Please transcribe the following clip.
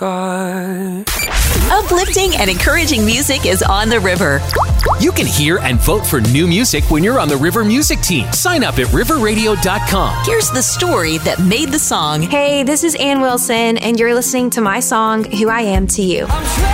sky. Uplifting and encouraging music is on the river. You can hear and vote for new music when you're on the River Music Team. Sign up at riverradio.com. Here's the story that made the song. Hey, this is Ann Wilson, and you're listening to my song, Who I Am to You.